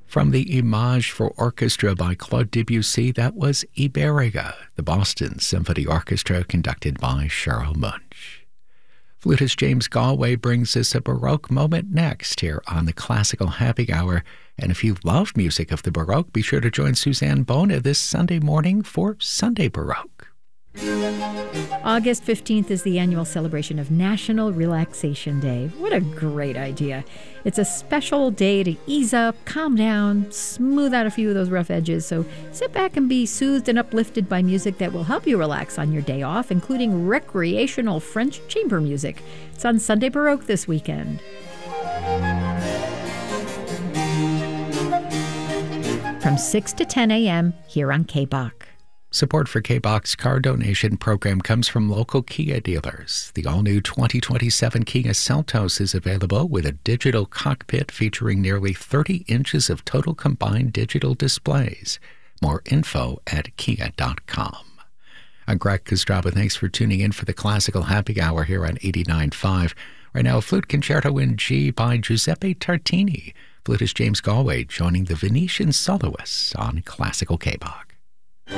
From the Image for Orchestra by Claude Debussy, that was Iberia, the Boston Symphony Orchestra conducted by Cheryl Munch. Flutist James Galway brings us a Baroque moment next here on the Classical Happy Hour. And if you love music of the Baroque, be sure to join Suzanne Bona this Sunday morning for Sunday Baroque. August 15th is the annual celebration of National Relaxation Day. What a great idea. It's a special day to ease up, calm down, smooth out a few of those rough edges. So sit back and be soothed and uplifted by music that will help you relax on your day off, including recreational French chamber music. It's on Sunday Baroque this weekend. From 6 to 10 a.m. here on KBOC. Support for KBOC's car donation program comes from local Kia dealers. The all-new 2027 Kia Seltos is available with a digital cockpit featuring nearly 30 inches of total combined digital displays. More info at kia.com. I'm Greg Kostraba. Thanks for tuning in for the Classical Happy Hour here on 89.5. Right now, a flute concerto in G by Giuseppe Tartini. Flutist James Galway joining the Venetian soloists on Classical KBOC.